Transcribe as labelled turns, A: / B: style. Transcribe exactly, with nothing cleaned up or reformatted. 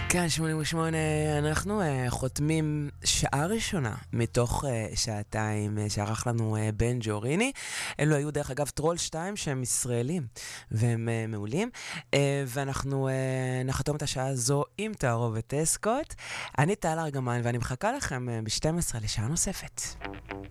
A: כן, שמונים ושמונה, אנחנו uh, חותמים שעה ראשונה מתוך uh, שעתיים uh, שערך לנו uh, בן ג'וריני. אלו היו דרך אגב טרול שתיים שהם ישראלים והם uh, מעולים. Uh, ואנחנו uh, נחתום את השעה הזו עם תערובת אסקוט. אני טל ארגמן ואני מחכה לכם uh, ב-שתים עשרה לשעה נוספת.